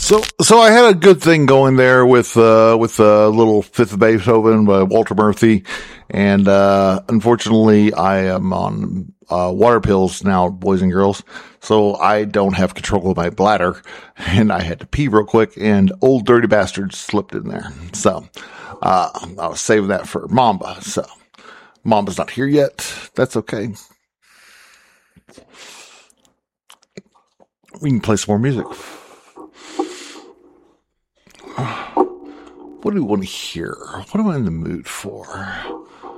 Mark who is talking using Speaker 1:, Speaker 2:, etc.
Speaker 1: So I had a good thing going there with little Fifth of Beethoven by Walter Murphy, and unfortunately I am on water pills now, boys and girls, so I don't have control of my bladder, and I had to pee real quick, and Old Dirty Bastard slipped in there. So I was saving that for Mamba. So Mamba's not here yet. That's okay. We can play some more music. What do we want to hear? What am I in the mood for?